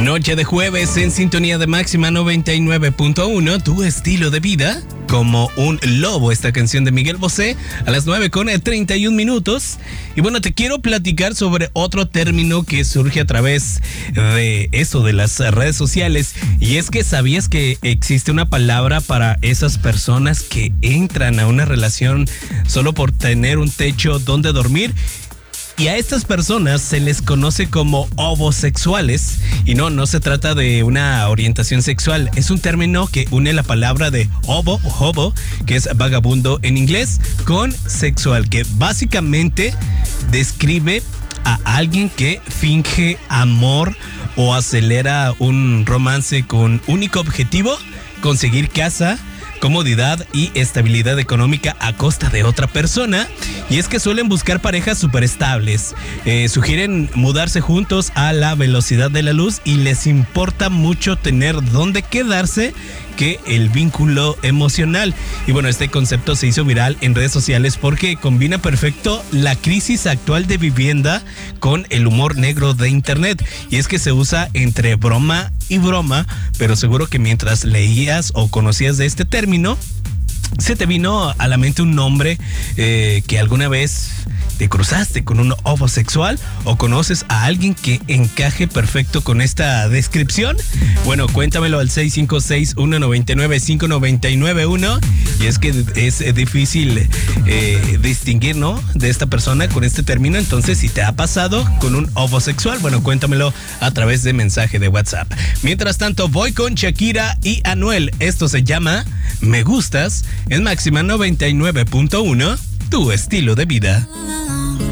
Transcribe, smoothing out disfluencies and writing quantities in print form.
Noche de jueves en sintonía de Máxima 99.1, tu estilo de vida como un lobo, esta canción de Miguel Bosé a las 9:31. Y bueno, te quiero platicar sobre otro término que surge a través de eso, de las redes sociales, y es que sabías que existe una palabra para esas personas que entran a una relación solo por tener un techo donde dormir. Y a estas personas se les conoce como homosexuales. Y no se trata de una orientación sexual. Es un término que une la palabra de hobo, que es vagabundo en inglés, con sexual, que básicamente describe a alguien que finge amor o acelera un romance con único objetivo: conseguir casa, comodidad y estabilidad económica a costa de otra persona. Y es que suelen buscar parejas súper estables, sugieren mudarse juntos a la velocidad de la luz y les importa mucho tener dónde quedarse que el vínculo emocional. Y bueno, este concepto se hizo viral en redes sociales porque combina perfecto la crisis actual de vivienda con el humor negro de internet. Y es que se usa entre broma y broma, pero seguro que mientras leías o conocías de este término, se te vino a la mente un nombre que alguna vez te cruzaste con un homosexual o conoces a alguien que encaje perfecto con esta descripción. Bueno, cuéntamelo al 656-199-5991. Y es que es difícil distinguir, ¿no?, de esta persona con este término. Entonces, si te ha pasado con un homosexual, bueno, cuéntamelo a través de mensaje de WhatsApp. Mientras tanto, voy con Shakira y Anuel. Esto se llama Me Gustas en Máxima 99.1, tu estilo de vida.